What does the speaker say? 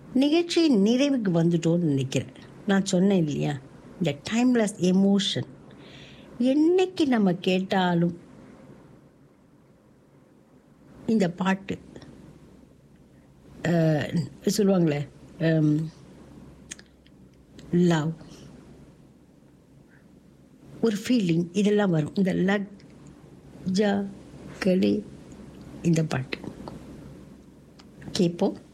நிகழ்ச்சியின் நிறைவுக்கு வந்துட்டோன்னு நினைக்கிறேன். நான் சொன்னேன் இல்லையா, இந்த டைம்லெஸ் எமோஷன் என்னைக்கு நம்ம கேட்டாலும் இந்த பாட்டு சொல்லுவாங்களே, லவ், ஒரு ஃபீலிங், இதெல்லாம் வரும். இந்த லஜ்ஜா களி, இந்த பாட்டு கேட்போம்.